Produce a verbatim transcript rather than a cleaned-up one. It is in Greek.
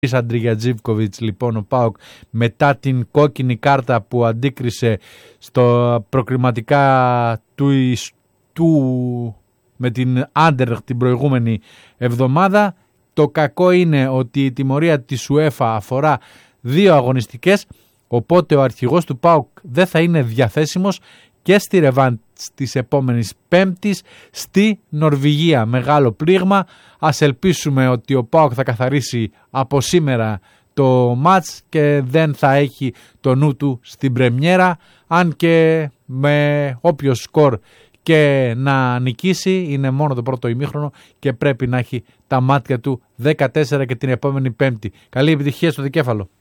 Αντριγιατζίβκοβιτς λοιπόν ο ΠΑΟΚ μετά την κόκκινη κάρτα που αντίκρισε στο προκριματικά του, του με την Άντερλεχτ την προηγούμενη εβδομάδα. Το κακό είναι ότι η τιμωρία της UEFA αφορά δύο αγωνιστικές, οπότε ο αρχηγός του ΠΑΟΚ δεν θα είναι διαθέσιμος και στη ρεβάντ της επόμενης Πέμπτης στη Νορβηγία. Μεγάλο πλήγμα. Ας ελπίσουμε ότι ο ΠΑΟΚ θα καθαρίσει από σήμερα το μάτς και δεν θα έχει το νου του στην πρεμιέρα, αν και με όποιο σκορ και να νικήσει είναι μόνο το πρώτο ημίχρονο και πρέπει να έχει τα μάτια του δεκατέσσερα και την επόμενη Πέμπτη. Καλή επιτυχία στο δικέφαλο.